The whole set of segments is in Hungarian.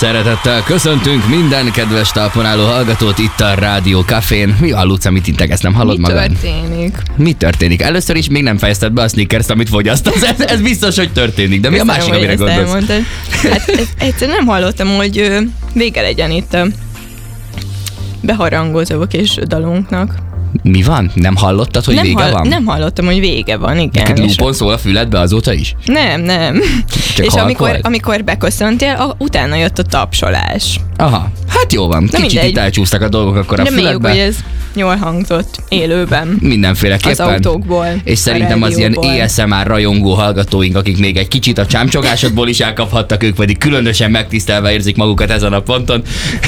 Szeretettel köszöntünk minden kedves talpon hallgatót itt a Rádió Cafén. Mi van, Luca, mit integetsz, nem hallod magad? Mi történik? Először is még nem fejezted be a Snickers-t, amit fogyasztasz. Ez biztos, hogy történik, de mi a másik, amire gondolsz? Hát egyszerűen nem hallottam, hogy vége legyen itt a beharangozó kis dalunknak. Mi van? Nem hallottad, hogy vége van? Nem hallottam, hogy vége van, igen. Neked lúpon szól a füledbe azóta is? Nem. Csak és amikor beköszöntél, utána jött a tapsolás. Aha, hát jó van. Kicsit itt elcsúsztak a dolgok akkor a füledbe. Reméljük, hogy ez jól hangzott élőben. Mindenféleképpen. Az autókból. És szerintem az ilyen ASMR rajongó hallgatóink, akik még egy kicsit a csámcsogásodból is elkaphattak, ők pedig különösen megtisztelve érzik magukat ezen a ponton.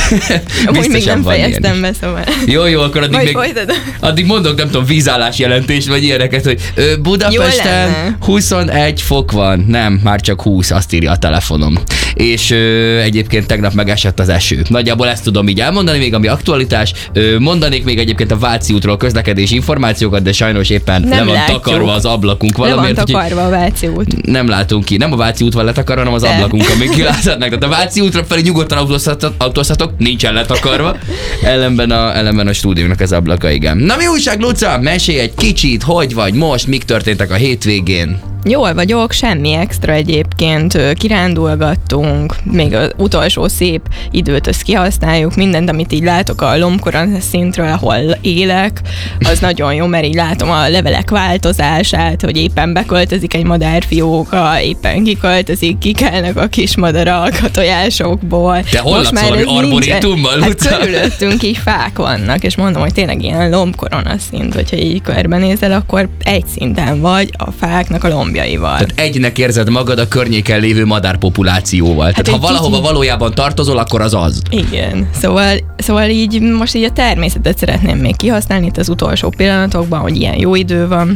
Úgy még nem fejeztem be, szóval. Jó, akkor addig mondok, nem tudom, vízállás jelentést, vagy ilyeneket, hogy Budapesten 21 fok van. Nem, már csak 20, azt írja a telefonom. És egyébként tegnap megesett az eső. Nagyjából ezt tudom így elmondani, még ami aktualitás. Mondanék még egyébként a Váci útról közlekedési információkat, de sajnos éppen le van takarva az ablakunk valamiért. Le van takarva a Váci út. Nem látunk ki. Nem a Váci út van letakarva, hanem az ablakunk, amíg kiláthatnak. Tehát a Váci útra felé nyugodtan autózhatok, nincsen letakarva. Ellenben a stúdiónak az ablaka, igen. Na mi újság, Luca? Mesélj egy kicsit, hogy vagy most, mik történtek a hétvégén? Jól vagyok, semmi extra egyébként, kirándulgattunk, még az utolsó szép időt azt kihasználjuk, mindent, amit így látok a lombkoron szintről, ahol élek, az nagyon jó, mert így látom a levelek változását, hogy éppen beköltözik egy madárfióka, éppen kiköltözik, kikelnek a kis madarak a tojásokból. Te hol laksz valami arborétummal, Luca? Hát körülöttünk így fák vannak, és mondom, hogy tényleg ilyen lombkorona szint, hogyha így körbenézel, akkor egy szinten vagy a fáknak a lombjaival. Tehát egynek érzed magad a környéken lévő madárpopulációval. Hát tehát ha valahova valójában tartozol, akkor az az. Igen. Szóval így most így a természetet szeretném még kihasználni itt az utolsó pillanatokban, hogy ilyen jó idő van.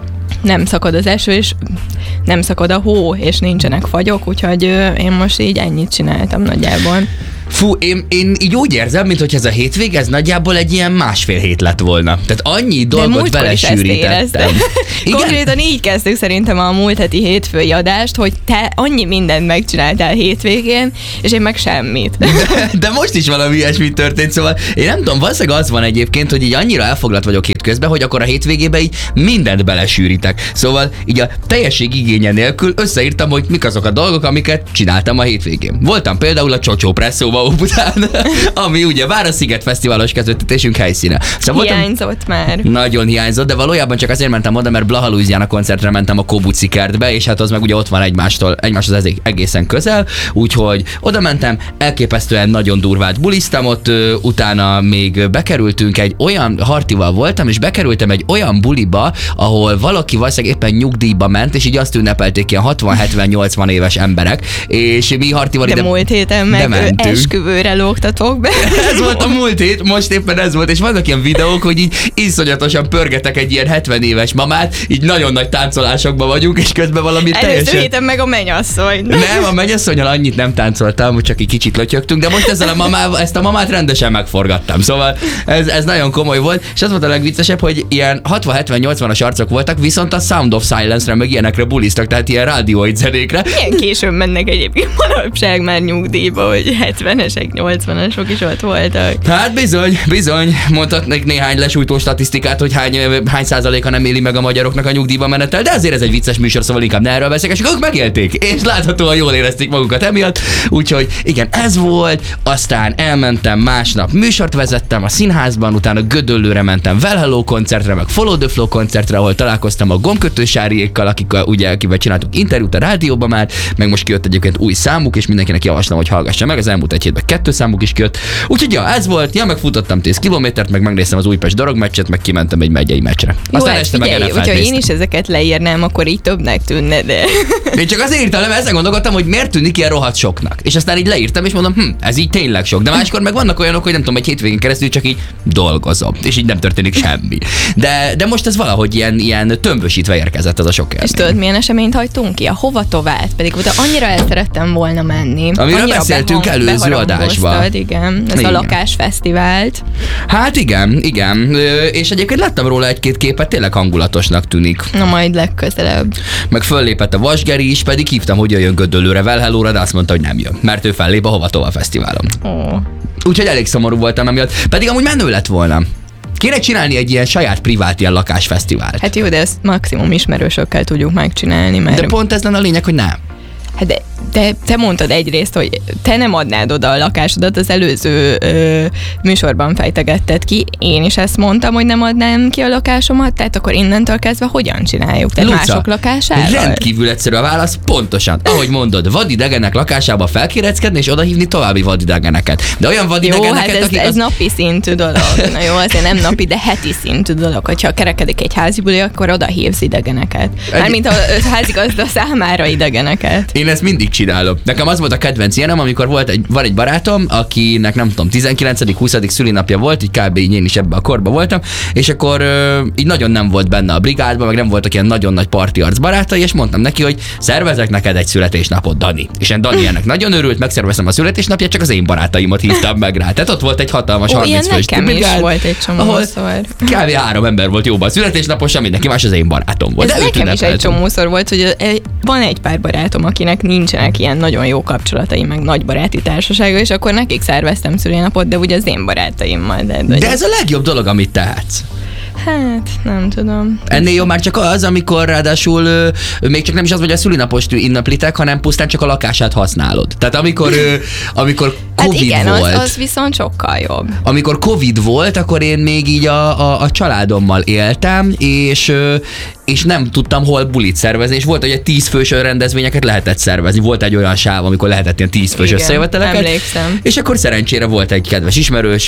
Nem szakad az eső, és nem szakad a hó, és nincsenek fagyok, úgyhogy én most így ennyit csináltam nagyjából. Fú, én így úgy érzem, mintha ez a hétvég, ez nagyjából egy ilyen másfél hét lett volna. Tehát annyi dolgot belesűrítettem. Konkrétan így kezdtük szerintem a múlt heti hétfői adást, hogy te annyi mindent megcsináltál hétvégén, és én meg semmit. De most is valami ilyesmi történt, szóval én nem tudom, valószínűleg az van egyébként, hogy így annyira elfoglalt vagyok hétközben, hogy akkor a hétvégében így mindent belesűrítek. Szóval így a teljesség igénye nélkül összeírtam, hogy mik azok a dolgok, amiket csináltam a hétvégén. Voltam például a Csocsó Presszóba után, ami ugye Városliget Fesztiválos közvetítésünk helyszíne. Szóval hiányzott már. Nagyon hiányzott, de valójában csak azért mentem oda, mert Blaha Louisiana koncertre mentem a Kóbuci kertbe, és hát az meg ugye ott van egymáshoz egészen közel, úgyhogy oda mentem, elképesztően nagyon durvát buliztam ott, utána még bekerültünk egy olyan, Hartival voltam, és bekerültem egy olyan buliba, ahol valaki valószínűleg éppen nyugdíjba ment, és így azt ünnepelték ilyen 60-70-80 éves emberek, és mi Hartival ide múlt héten meg esküvőre lógtatok be. Ez volt a múlt hét, most éppen ez volt, és vannak ilyen videók, hogy így iszonyatosan pörgetek egy ilyen 70 éves mamát, így nagyon nagy táncolásokban vagyunk, és közben valami teljesen... Először héten meg a mennyasszony. Nem, a mennyasszonnyal annyit nem táncoltam, hogy csak egy kicsit lötyögtünk, de most ezzel a mamával, ezt a mamát rendesen megforgattam, szóval ez nagyon komoly volt, és az volt a legviccesebb, hogy ilyen 60-70-80-as arcok voltak, viszont a Sound of Silence-re meg ilyenekre buliztak, tehát ilyen rádióid zenékre. Milyen későn mennek egyébként manapság már nyugdíjba, hogy 70-esek, 80-asok is ott voltak. Hát bizony, mondhatnék néhány lesújtó statisztikát, hogy hány százaléka nem éli meg a magyaroknak a nyugdíjba menetel, de azért ez egy vicces műsor, szóval inkább ne erről beszélek, és ők megélték, és láthatóan jól érezték magukat emiatt, úgyhogy igen, ez volt, aztán elmentem másnap, műsort vezettem a színházban, utána Gödöllőre mentem Well Hello koncertre, meg Follow the Flow koncertre, ahol találkoztam a Gombkötősáriékkal, akivel csináltuk interjút a rádióban már, meg most kijött egyébként új számuk, és mindenkinek javaslom, hogy hallgassa meg, az elmúlt egy hétben 2 számuk is kijött. Úgyhogy ja, ez volt, megfutottam 10 kilométert, meg megnéztem az Újpest Dorogmeccset, meg kimentem egy megyei meccsre. Aztán este meg NFL-t hogyha én is ezeket leírnám, akkor így többnek tűnne, de... Én csak azért írtam le, mert ezen gondolkodtam, hogy miért tűnik ilyen rohadt soknak. És aztán így leírtam, és mondom, ez így tényleg sok. De máskor meg vannak olyanok, hogy nem tudom, egy hétvégén keresztül csak így dolgozom, és így nem történik semmi. semmi. De most ez valahogy ilyen tömbösítve érkezett ez a sok élmény. És tudod, milyen eseményt hagytunk ki? A Hova Tovább? Pedig oda annyira el szerettem volna menni. Amiről annyira beszéltünk előző adásban. Igen, ez igen. a lakásfesztivált. Hát igen. És egyébként láttam róla egy-két képet, tényleg hangulatosnak tűnik. Na majd legközelebb. Meg föllépett a Vasgeri is, pedig hívtam, hogy jöjjön Gödöllőre Velhellóra, de azt mondta, hogy nem jön, mert ő fellép a Hova Tovább fesztiválon. Ó. Úgyhogy elég szomorú voltam emiatt, pedig amúgy menő lett volna. Kéne csinálni egy ilyen saját privát ilyen lakásfesztivált. Hát jó, de ezt maximum ismerősökkel tudjuk megcsinálni, mert... De pont ez lenne a lényeg, hogy nem. Hát de te mondtad egyrészt, hogy te nem adnád oda a lakásodat, az előző műsorban fejtegetted ki. Én is ezt mondtam, hogy nem adnám ki a lakásomat, tehát akkor innentől kezdve hogyan csináljuk? Tehát Luca, mások lakására? rendkívül egyszerű a válasz, pontosan. Ahogy mondod, vadidegenek lakásába felkéreckedni és odahívni további vadidegeneket. De olyan vadidegeneket, jó, hát ez napi szintű dolog. Na jó, azért nem napi, de heti szintű dolog. Hogyha kerekedik egy házi buli, akkor odahívsz idegeneket. Mármint a házigazda számára idegeneket. Én ezt mindig csinálom. Nekem az volt a kedvenc ilyenem, amikor van egy barátom, akinek nem tudom, 19.-20. szülinapja volt, így kb. Így én is ebbe a korba voltam, és akkor így nagyon nem volt benne a brigádban, meg nem voltak ilyen nagyon nagy parti arc barátai, és mondtam neki, hogy szervezek neked egy születésnapot, Dani. És én Dani ennek nagyon örült, megszervezem a születésnapját, csak az én barátaimat hívtam meg rá. Tehát ott volt egy hatalmas 30 fős brigád, volt egy csomószor. Kb. 3 ember volt jóban a születésnapos, mindenki más az én barátom volt. Ez nekem is egy csomószor volt, hogy van egy pár barátom, akinek nincsenek ilyen nagyon jó kapcsolatai, meg nagy baráti társasága, és akkor nekik szerveztem szülinapot, de ugye az én barátaimmal. De ez a legjobb dolog, amit tehetsz. Hát, nem tudom. Ennél jó már csak az, amikor ráadásul még csak nem is az, hogy a szülinapost ünneplitek, hanem pusztán csak a lakását használod. Tehát amikor Covid hát igen, volt. Az viszont sokkal jobb. Amikor Covid volt, akkor én még így a családommal éltem, és nem tudtam hol bulit szervezni, és volt, hogy egy 10 fős rendezvényeket lehetett szervezni. Volt egy olyan sáv, amikor lehetett ilyen 10 fős összejöveteleket. Emlékszem. És akkor szerencsére volt egy kedves ismerős,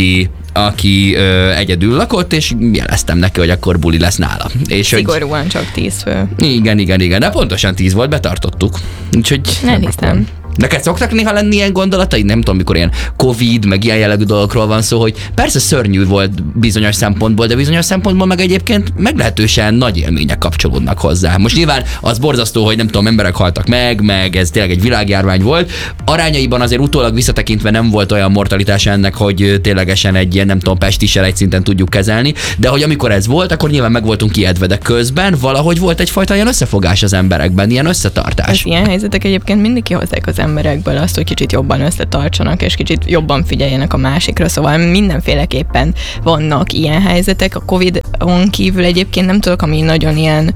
aki egyedül lakott, és jeleztem neki, hogy akkor buli lesz nála. És szigorúan hogy... csak 10 fő. Igen, de pontosan 10 volt, betartottuk. Úgyhogy nem hiszem. Neked szoktak néha lenni ilyen gondolataid? Nem tudom, mikor ilyen Covid, meg ilyen jellegű dolgokról van szó, hogy persze szörnyű volt bizonyos szempontból, de bizonyos szempontból meg egyébként meglehetősen nagy élmények kapcsolódnak hozzá. Most nyilván az borzasztó, hogy nem tudom, emberek haltak meg ez tényleg egy világjárvány volt. Arányaiban azért utólag visszatekintve nem volt olyan mortalitása ennek, hogy ténylegesen egy ilyen, nem tudom, pestissel egy szinten tudjuk kezelni, de hogy amikor ez volt, akkor nyilván meg voltunk ijedve, de közben valahogy volt egyfajta ilyen összefogás az emberekben, ilyen összetartás. Ez ilyen helyzetek egyébként mindig kihozzák az emberekből azt, hogy kicsit jobban összetartsanak, és kicsit jobban figyeljenek a másikra, szóval mindenféleképpen vannak ilyen helyzetek. A Covid-on kívül egyébként nem tudok, ami nagyon ilyen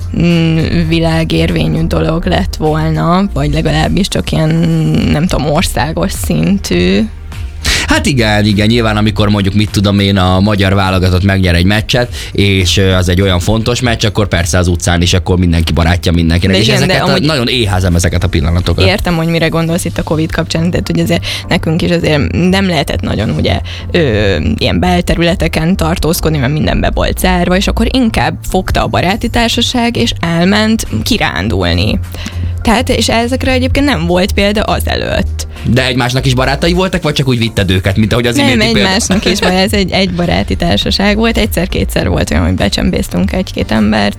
világérvényű dolog lett volna, vagy legalábbis csak ilyen, nem tudom, országos szintű. Hát igen, nyilván amikor mondjuk mit tudom én, a magyar válogatott megnyer egy meccset, és az egy olyan fontos meccs, akkor persze az utcán is akkor mindenki barátja mindenkinek, és ezeket nagyon éhezem ezeket a pillanatokat. Értem, hogy mire gondolsz itt a Covid kapcsán, de hogy azért nekünk is azért nem lehetett nagyon ugye ilyen belterületeken tartózkodni, mert minden be volt zárva, és akkor inkább fogta a baráti társaság, és elment kirándulni. Tehát, és ezekre egyébként nem volt példa azelőtt. De egymásnak is barátai voltak, vagy csak úgy vitted őket, mint ahogy az nem, egymásnak is, mert ez egy baráti társaság volt. Egyszer-kétszer volt olyan, hogy becsempésztünk egy-két embert.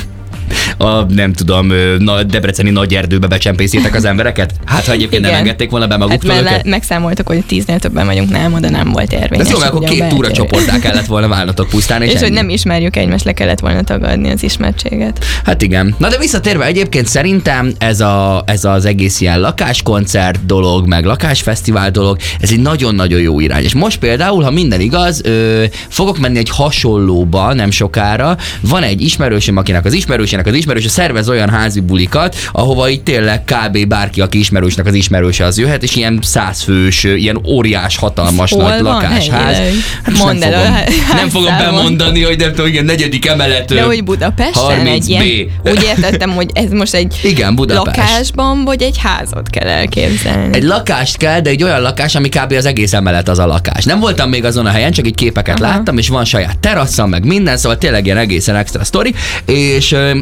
Nem tudom, debreceni nagy erdőbe becsempészítek az embereket? Hát, ha egyébként nem engedték volna be maguktól őket. Megszámoltak, hogy 10-nél többen vagyunk, nem, oda nem volt érvényes. De szóval akkor 2 túra csoporttá kellett volna válnatok pusztán, és hogy nem ismerjük egymást, le kellett volna tagadni az ismertséget. Hát igen. Na de visszatérve egyébként szerintem ez az egész ilyen lakáskoncert dolog, meg lakásfesztivál dolog, ez egy nagyon-nagyon jó irány. És most például, ha minden igaz, fogok menni egy hasonlóba nem sokára. Van egy ismerősöm, akinek az ismerőse szervez olyan házi bulikat, ahova itt tényleg kb. Bárki, aki ismerősnek az ismerőse, az jöhet, és ilyen 100 fős, ilyen óriás, hatalmas nagy lakásház. Hát nem fogom bemondani, hogy nem tudom, igen, 4. emelet. De hogy Budapesten egy ilyen, úgy értettem, hogy ez most egy lakásban, vagy egy házat kell elképzelni. Egy lakást kell, de egy olyan lakás, ami kb. Az egész emelet az a lakás. Nem voltam még azon a helyen, csak így képeket láttam, és van saját teraszam, meg minden, szóval tényleg ilyen egészen extra sztori, és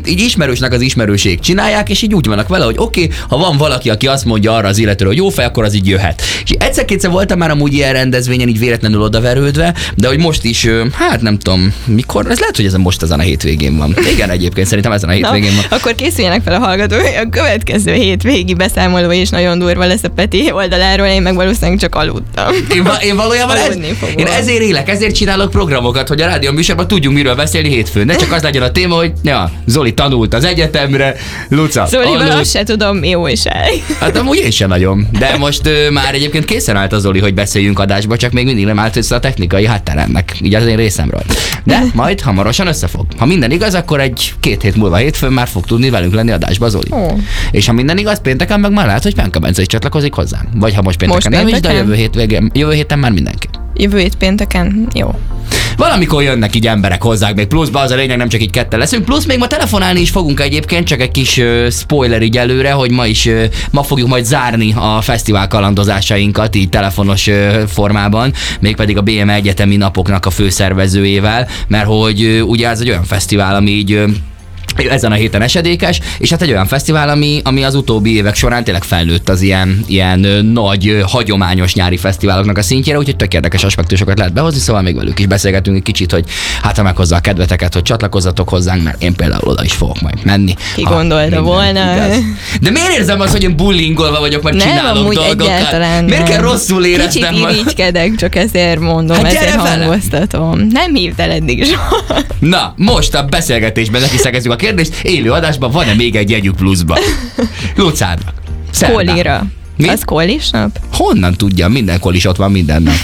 így ismerősnek az ismerőség csinálják, és így úgy vannak vele, hogy oké, ha van valaki, aki azt mondja arra az illetőről, hogy jó fej, akkor az így jöhet. És egyszer-kétszer voltam már amúgy ilyen rendezvényen, így véletlenül odaverődve, de hogy most is, hát nem tudom, mikor, ez lehet, hogy ez most ezen a hétvégén van. Igen, egyébként szerintem ezen a hétvégén van. Akkor készüljenek fel a hallgatók, a következő hétvégi beszámoló is nagyon durva lesz a Peti oldaláról, én meg valószínűleg csak aludtam. Én valójában én ezért élek, ezért csinálok programokat, hogy a rádió műsorban tudjunk miről beszélni hétfőn. Ne csak az legyen a téma, hogy ja, Zoli tanult az egyetemre, Luca. Zolival azt se tudom, mi újság. Hát amúgy én sem nagyon. De most már egyébként készen állt a Zoli, hogy beszéljünk adásba, csak még mindig nem állt össze a technikai hátteremnek, így az én részemről. De majd hamarosan összefog. Ha minden igaz, akkor 2 hét múlva hétfőn már fog tudni velünk lenni adásba Zoli. És ha minden igaz, pénteken meg már lehet, hogy Penka Bence is csatlakozik hozzám. Vagy ha most pénteken nem is, de jövő héten már mindenki. Jövő hét pénteken? Jó. Valamikor jönnek így emberek hozzák, még pluszba az a lényeg, nem csak így ketten leszünk, plusz még ma telefonálni is fogunk egyébként, csak egy kis spoiler így előre, hogy ma fogjuk majd zárni a fesztivál kalandozásainkat így telefonos formában, mégpedig a BME Egyetemi Napoknak a főszervezőjével, mert hogy ugye ez egy olyan fesztivál, ami így ezen a héten esedékes, és hát egy olyan fesztivál, ami az utóbbi évek során tényleg felnőtt az ilyen nagy, hagyományos nyári fesztiváloknak a szintjére, úgyhogy tök érdekes aspektusokat lehet behozni, szóval még velük is beszélgetünk egy kicsit, hogy hát ha meghozza a kedveteket, hogy csatlakozzatok hozzánk, mert én például oda is fogok majd menni. Ki gondolta volna? Igaz. De miért érzem azt, hogy én bullyingolva vagyok, mert csinálok dolgokat? Miért kell rosszul éreznem? Kicsit irigykedek, csak ezért mondom, hát ezért hangoztatom. Nem hívtál eddig soha. Na, most a beszélgetésben nekiszegezzük a kérdést, élő adásban van-e még egy jegyük pluszba? Lucádnak. Kolira. Mi? Az kolis nap? Honnan tudja? Minden kolis ott van minden nap.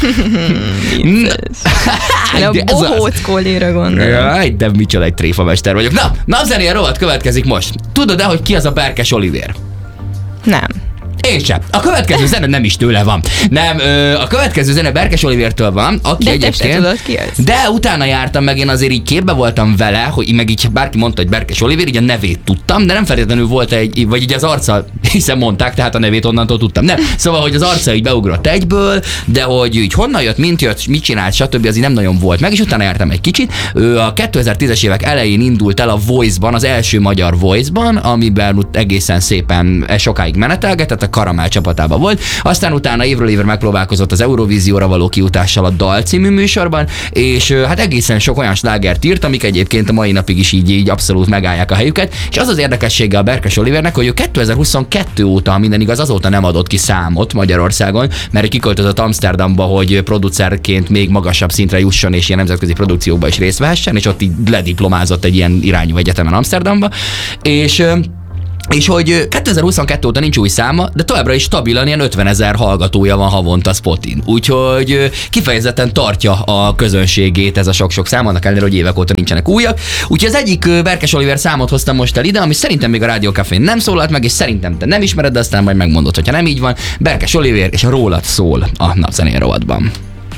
A bohóc kolira gondolom. Jaj, de micsoda egy tréfamester vagyok. Na, napzenéje rovat következik most. Tudod-e, hogy ki az a Berkes Olivér? Nem. Én sem. A következő zene nem is tőle van. Nem, a következő zene Berkes Olivértől van, aki de egyébként... tudod, ki ez? De utána jártam meg, én azért így képbe voltam vele, hogy meg így bárki mondta, hogy Berkes Olivér, így a nevét tudtam, de nem feltétlenül volt vagy így az arca, hiszen mondták, tehát a nevét onnantól tudtam. Nem. Szóval, hogy az arca így beugrott egyből, de hogy így honnan jött, mint jött, mit csinált, stb. Az így nem nagyon volt meg, és utána jártam egy kicsit. Ő a 2010-es évek elején indult el a Voice-ban, az első magyar Voice-ban, amiben egészen szépen sokáig menetelgetett, a Karamell csapatában volt, aztán utána évről évre megpróbálkozott az Eurovízióra való kijutással a Dal című műsorban, és hát egészen sok olyan slágert írt, amik egyébként a mai napig is így abszolút megállják a helyüket, és az az érdekessége a Berkes Olivérnek, hogy ő 2022 óta, minden igaz, azóta nem adott ki számot Magyarországon, mert kiköltözött Amsterdamba, hogy producerként még magasabb szintre jusson, és ilyen nemzetközi produkciókba is részt vehessen, és ott így lediplomázott egy ilyen irányú egyetemen Amsterdamba, és hogy 2022 óta nincs új száma, de továbbra is stabilan ilyen 50 000 hallgatója van havonta Spotin. Úgyhogy kifejezetten tartja a közönségét ez a sok-sok szám, annak ellenére, hogy évek óta nincsenek újak. Úgyhogy az egyik Berkes Olivér számot hoztam most el ide, ami szerintem még a Rádió Cafén nem szólalt meg, és szerintem te nem ismered, de aztán majd megmondod, hogyha nem így van. Berkes Olivér, és rólad szól a napzené rovatban.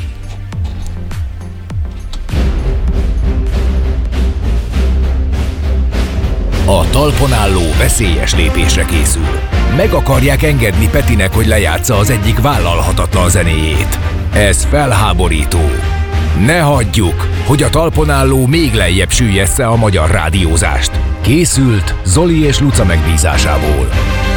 A talpon álló veszélyes lépésre készül. Meg akarják engedni Petinek, hogy lejátsza az egyik vállalhatatlan zenéjét. Ez felháborító. Ne hagyjuk, hogy a talpon álló még lejjebb süllyessze a magyar rádiózást. Készült Zoli és Luca megbízásából.